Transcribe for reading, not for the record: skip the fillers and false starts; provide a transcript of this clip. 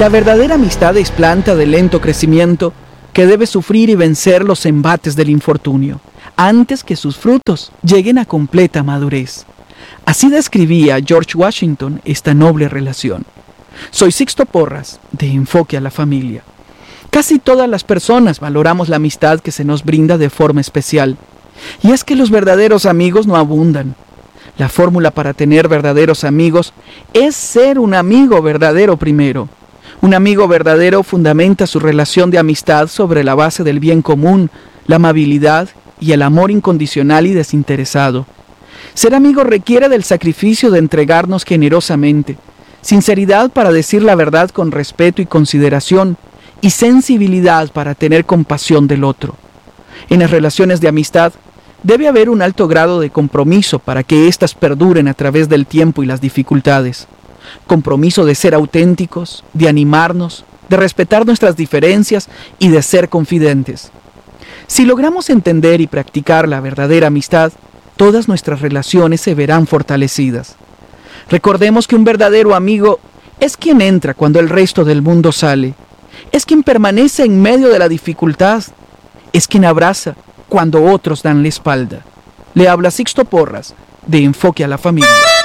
La verdadera amistad es planta de lento crecimiento que debe sufrir y vencer los embates del infortunio, antes que sus frutos lleguen a completa madurez. Así describía George Washington esta noble relación. Soy Sixto Porras, de Enfoque a la Familia. Casi todas las personas valoramos la amistad que se nos brinda de forma especial. Y es que los verdaderos amigos no abundan. La fórmula para tener verdaderos amigos es ser un amigo verdadero primero. Un amigo verdadero fundamenta su relación de amistad sobre la base del bien común, la amabilidad y el amor incondicional y desinteresado. Ser amigo requiere del sacrificio de entregarnos generosamente, sinceridad para decir la verdad con respeto y consideración, y sensibilidad para tener compasión del otro. En las relaciones de amistad debe haber un alto grado de compromiso para que éstas perduren a través del tiempo y las dificultades. Compromiso de ser auténticos, de animarnos, de respetar nuestras diferencias y de ser confidentes. Si logramos entender y practicar la verdadera amistad, todas nuestras relaciones se verán fortalecidas. Recordemos que un verdadero amigo es quien entra cuando el resto del mundo sale. Es quien permanece en medio de la dificultad. Es quien abraza cuando otros dan la espalda. Le habla Sixto Porras, de Enfoque a la Familia.